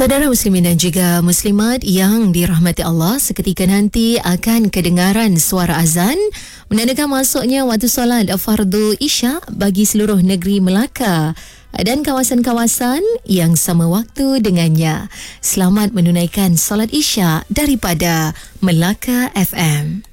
Saudara muslimin dan juga muslimat yang dirahmati Allah, seketika nanti akan kedengaran suara azan menandakan masuknya waktu solat fardu Isyak bagi seluruh negeri Melaka dan kawasan-kawasan yang sama waktu dengannya. Selamat menunaikan solat Isyak daripada Melaka FM.